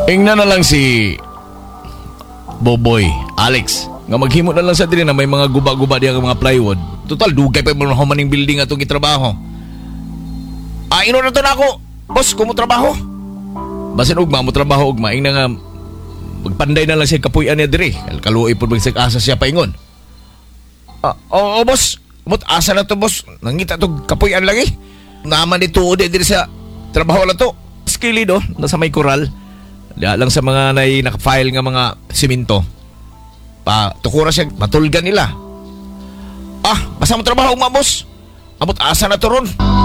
Ingnan na lang si Boboy, Alex. Nga maghimo na lang sa diri na may mga guba-guba diya mga plywood. Total, dugay pa yung maning building atong itrabaho. Ino na to na ako. Boss, kumo trabaho. Basin ugma mo trabaho ugma. Ing na nga, magpanday na lang siya kapuyan niya diri. Kaluoy po magsag-asa siya paingon. Oo, boss. Umot, asa na to, boss. Nangita to kapuyan lagi. Naman ito diri sa trabaho na to. Skilido, nasa may koral. Diya lang sa mga naka-file nga mga simento. Tukura siya, matulgan nila. Basta mo trabaho ugma, boss. Amot, asa na to ron.